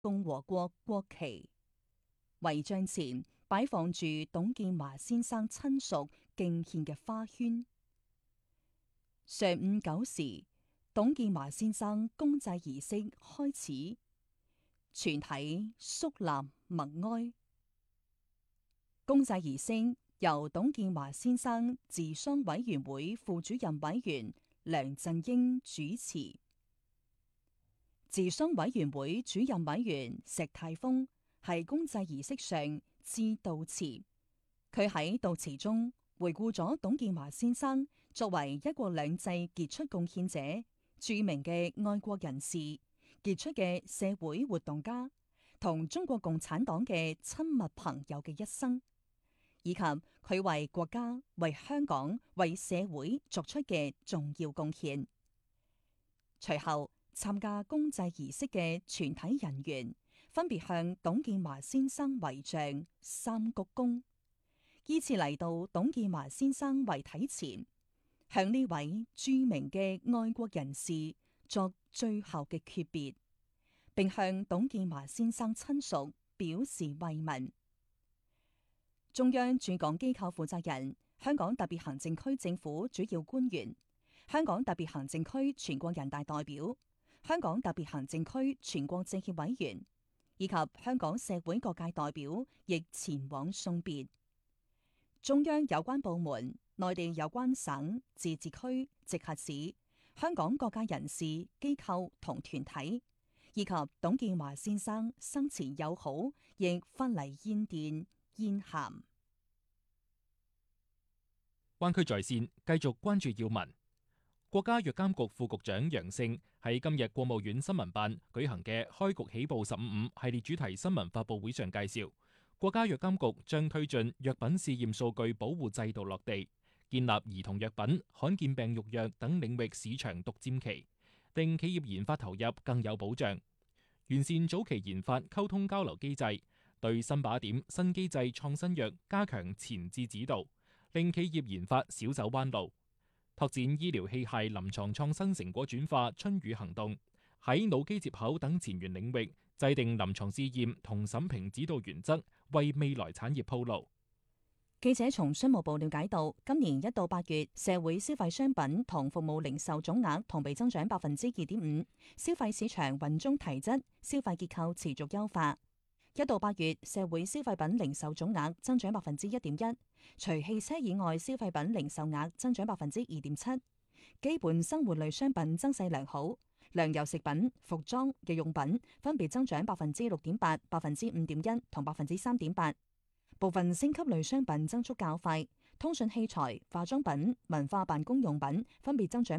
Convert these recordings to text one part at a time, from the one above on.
共和國國旗。遺像前擺放住董建華先生親屬敬獻嘅花圈。上午9時，董建華先生公祭儀式開始，全體肅立默哀。公祭儀式由董建華先生治喪委員會副主任委員梁振英主持。治喪委員會主任委員石泰峰係公祭儀式上致悼詞，佢喺悼詞中回顧咗董建華先生作為一國兩制傑出貢獻者、著名嘅愛國人士、傑出嘅社會活動家同中國共產黨嘅親密朋友嘅一生，以及佢為國家、為香港、為社會作出嘅重要貢獻。隨後，參加公祭儀式嘅全體人員分別向董建華先生遺像三鞠躬，依次嚟到董建華先生遺體前，向呢位著名嘅愛國人士作最後嘅訣別，並向董建華先生親屬表示慰問。中央駐港機構負責人、香港特別行政區政府主要官員、香港特別行政區全國人大代表、香港特別行政區全國政協委員以及香港社會各界代表亦前往送別。中央有關部門、內地有關省、自治區、直轄市、香港各界人士、機構同團體，以及董建華先生生前友好，亦發嚟唁電、唁函。 灣區在線繼續關注要聞。國家藥監局副局長楊勝喺今日國務院新聞辦舉行嘅開局起步15/5系列主題新聞發佈會上介紹，國家藥監局將推進藥品試驗數據保護制度落地，建立兒童藥品、罕見病育藥等領域市場獨佔期，令企業研發投入更有保障，完善早期研發溝通交流機制，對新靶點、新機制創新藥加強前置指導，令企業研發少走彎路。拓展醫療器械臨床創新成果轉化春雨行動，喺腦機接口等前沿領域制定臨床試驗同審評指導原則，為未來產業鋪路。 記者從商務部了解到，今年1到8月社會消費商品同服務零售總額同比增長2.5%，消費市場穩中提質，消費結構持續優化。1到8月社會消費品零售總額增長1.1%，除汽車以外消費品零售額增長2.7%，基本生活類商品增勢良好，糧油食品、服裝、日用品分別增長6.8%、5.1%同3.8%。部分升級類商品增速較快，通訊器材、化妝品、文化辦公用品分別增長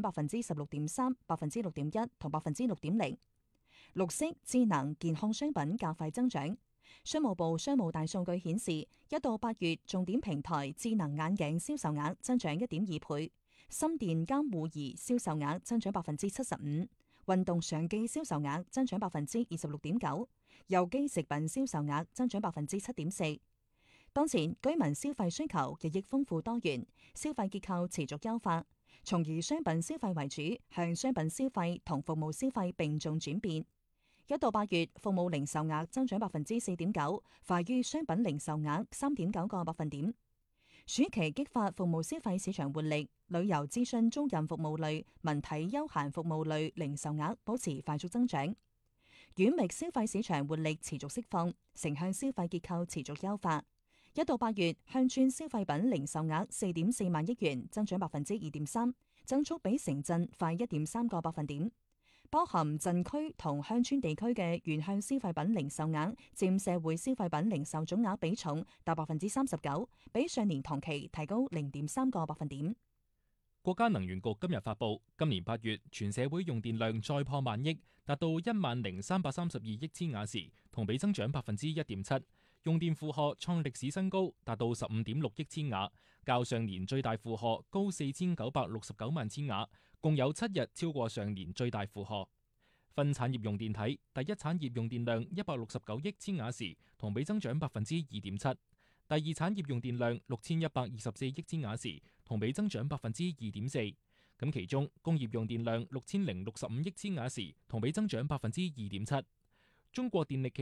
16.3%、6.1%同6.0%。綠色、智能、健康商品較快增長。商務部商務大數據顯示，1到8月重點平台智能眼鏡銷售額增長1.2倍，心電監護儀銷售額增長75%，運動相機銷售額增長26.9%，有機食品銷售額增長7.4%。當前居民消費需求日益豐富多元，消費結構持續優化，從以商品消費為主，向商品消費同服務消費並重轉變。1到8月服務零售額增長4.9%，快於商品零售額3.9個百分點。暑期激發服務消費市場活力，旅遊諮詢租賃服務類、文體休閒服務類零售額保持快速增長。軟域消費市場活力持續釋放，城鄉消費結構持續優化。1到8月鄉村消費品零售額4.4萬億元，增長2.3%，增速比城鎮快1.3個百分點。包含鎮區同鄉村地區嘅原鄉消費品零售額佔社會消費品零售總額比重達39%，比上年同期提高0.3個百分點。 國家能源局今日發布，今年8月全社會用電量再破萬億，達到10,332億千瓦時，同比增長1.7%，用電負荷創歷史新高，達到15.6億千瓦，較上年最大負荷高4,969萬千瓦，共有7日超過上年最大負荷。分產業用電體，第一產業用電量169億千瓦時，同比增長2.7%。第二產業用電量6,124億千瓦時，同比增長2.4%。咁其中工業用電量6,065億千瓦時，同比增長2.7%。 中國電力